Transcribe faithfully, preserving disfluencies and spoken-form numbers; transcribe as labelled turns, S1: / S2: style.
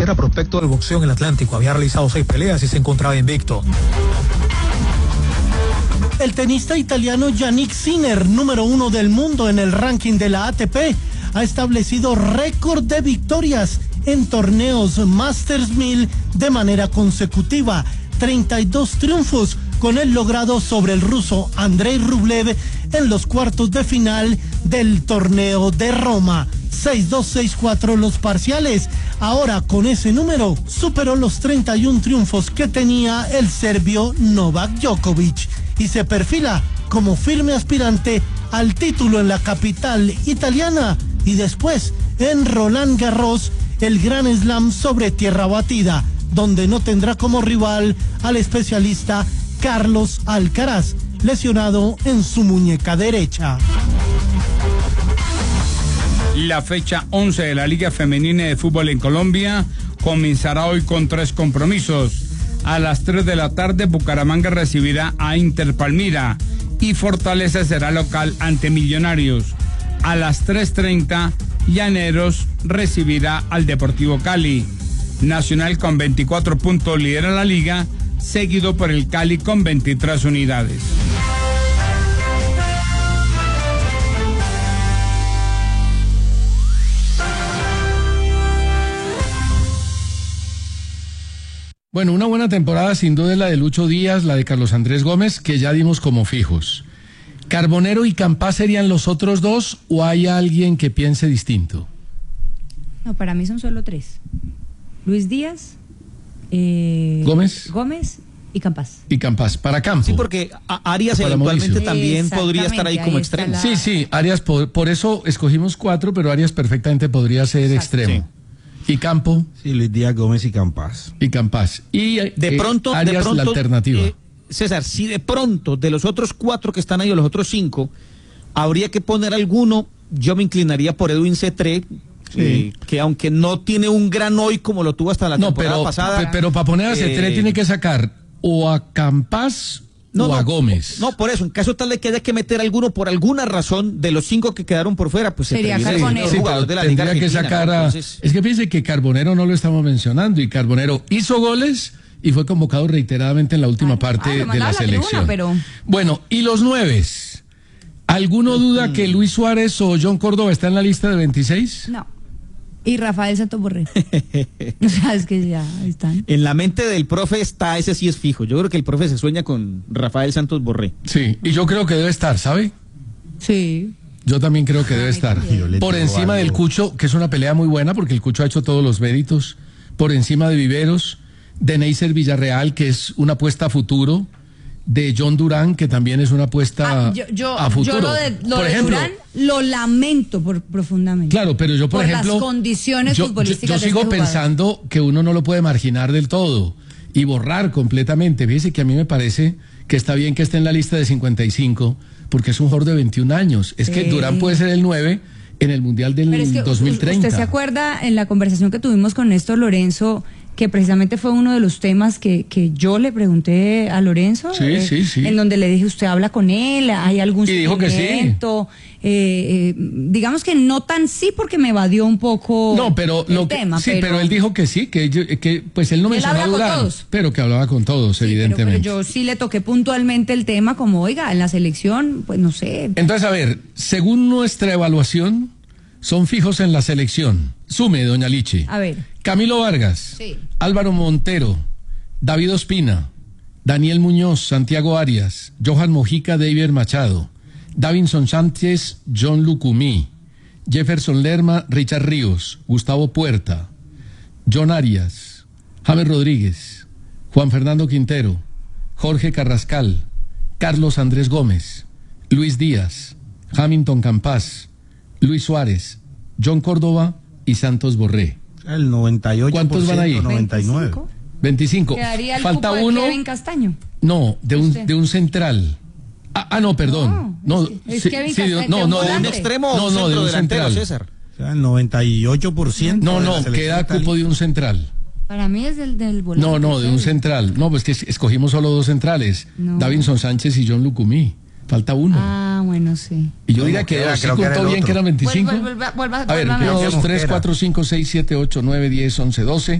S1: Era prospecto del boxeo en el Atlántico, había realizado seis peleas y se encontraba invicto.
S2: El tenista italiano Yannick Sinner, número uno del mundo en el ranking de la A T P, ha establecido récord de victorias en torneos Masters mil de manera consecutiva. treinta y dos triunfos con el logrado sobre el ruso Andrei Rublev en los cuartos de final del torneo de Roma. seis dos, seis cuatro los parciales. Ahora con ese número superó los treinta y un triunfos que tenía el serbio Novak Djokovic y se perfila como firme aspirante al título en la capital italiana y después en Roland Garros, el Gran Slam sobre tierra batida, donde no tendrá como rival al especialista Carlos Alcaraz, lesionado en su muñeca derecha.
S3: La fecha once de la Liga Femenina de Fútbol en Colombia comenzará hoy con tres compromisos. A las tres de la tarde, Bucaramanga recibirá a Inter Palmira y Fortaleza será local ante Millonarios. A las tres treinta, Llaneros recibirá al Deportivo Cali. Nacional con veinticuatro puntos lidera la liga, seguido por el Cali con veintitrés unidades.
S4: Bueno, una buena temporada sin duda es la de Lucho Díaz, la de Carlos Andrés Gómez, que ya dimos como fijos. ¿Carbonero y Campás serían los otros dos o hay alguien que piense distinto?
S5: No, para mí son solo tres. Luis Díaz, eh,
S4: Gómez,
S5: Gómez y Campás.
S4: Y Campás, para Campo.
S6: Sí, porque Arias eventualmente también podría estar ahí como extremo.
S4: La... Sí, sí, Arias, por, por eso escogimos cuatro, pero Arias perfectamente podría ser Exacto. extremo. Sí. ¿Y Campo?
S7: Sí, Luis Díaz, Gómez y Campás.
S4: Y Campás. Y
S6: de eh, pronto,
S4: Arias,
S6: de pronto,
S4: la alternativa.
S6: Eh, César, si de pronto de los otros cuatro que están ahí o los otros cinco, habría que poner alguno, yo me inclinaría por Edwin Cetré, sí. eh, que aunque no tiene un gran hoy como lo tuvo hasta la no, temporada
S4: pero,
S6: pasada.
S4: Pero, pero para poner a Cetré eh, tiene que sacar o a Campás no, o
S6: no,
S4: a Gómez.
S6: No, por eso, en caso tal de que haya que meter alguno por alguna razón de los cinco que quedaron por fuera, pues
S5: sería Carbonero.
S4: Sí, sí, de la Liga Argentina, que sacar a... Entonces... Es que fíjense que Carbonero no lo estamos mencionando y Carbonero hizo goles y fue convocado reiteradamente en la última ah, parte ah, de la, la selección. Tribuna, pero... Bueno, y los nueves. ¿Alguno duda que Luis Suárez o John Córdoba está en la lista de veintiséis?
S5: No. Y Rafael Santos Borré. O sea, es que ya están.
S6: En la mente del profe está, ese sí es fijo. Yo creo que el profe se sueña con Rafael Santos Borré.
S4: Sí, y yo creo que debe estar, ¿sabe?
S5: Sí.
S4: Yo también creo que debe estar. Por encima del Cucho, que es una pelea muy buena porque el Cucho ha hecho todos los méritos. Por encima de Viveros, de Neisser Villarreal, que es una apuesta a futuro, de John Durán, que también es una apuesta
S5: ah, yo, yo,
S4: a futuro.
S5: Yo lo de, lo
S4: por
S5: de
S4: ejemplo,
S5: Durán lo lamento por, profundamente.
S4: Claro, pero yo, por,
S5: por
S4: ejemplo...
S5: las condiciones
S4: yo,
S5: futbolísticas
S4: yo, yo sigo
S5: de este
S4: pensando que uno no lo puede marginar del todo y borrar completamente. Fíjese que a mí me parece que está bien que esté en la lista de cincuenta y cinco, porque es un jugador de veintiún años. Es sí. que Durán puede ser el nueve en el Mundial del es que dos mil treinta.
S5: ¿Usted se acuerda en la conversación que tuvimos con Néstor Lorenzo, que precisamente fue uno de los temas que, que yo le pregunté a Lorenzo?
S4: Sí,
S5: eh,
S4: sí, sí.
S5: En donde le dije, ¿usted habla con él? ¿Hay algún
S4: y dijo que sí.
S5: Eh, eh, digamos que no tan sí, porque me evadió un poco
S4: no, pero
S5: el
S4: lo que,
S5: tema.
S4: Sí,
S5: pero,
S4: pero él dijo que sí, que, que pues él no mencionó a Durán, pero que hablaba con todos, sí, evidentemente.
S5: Pero, pero yo sí le toqué puntualmente el tema, como, oiga, en la selección, pues no sé.
S4: Entonces, a ver, según nuestra evaluación, son fijos en la selección. Sume, doña Lichi.
S5: A ver.
S4: Camilo Vargas.
S5: Sí.
S4: Álvaro Montero. David Ospina. Daniel Muñoz. Santiago Arias. Johan Mojica. David Machado. Davinson Sánchez. John Lucumí. Jefferson Lerma. Richard Ríos. Gustavo Puerta. John Arias. James Rodríguez. Juan Fernando Quintero. Jorge Carrascal. Carlos Andrés Gómez. Luis Díaz. Hamilton Campás. Luis Suárez, John Córdoba y Santos Borré.
S7: El noventa y ocho por ciento.
S4: ¿Cuántos van ahí?
S7: noventa y nueve.
S4: veinticinco.
S5: Quedaría el
S4: Falta
S5: cupo
S4: uno.
S5: de Kevin Castaño.
S4: No, de un, de un central. Ah, ah, no, perdón. No,
S5: es
S4: sí,
S5: Kevin
S4: sí,
S5: Castaño.
S4: no, no,
S6: de un extremo
S4: no, no, de un central.
S6: César.
S7: O sea, el noventa y ocho por ciento.
S4: No, no, queda cupo de un central.
S5: Para mí es del, del volante.
S4: No, no, de un central. No, pues que escogimos solo dos centrales. No. Davinson Sánchez y John Lucumí. Falta uno.
S5: Ah, bueno, sí.
S4: Y yo diría que sí contó bien que eran veinticinco.
S5: Vuelva, vuelva, vuelva,
S4: a ver, uno, dos, tres, cuatro, cinco, seis, siete, ocho, nueve, diez, once, doce.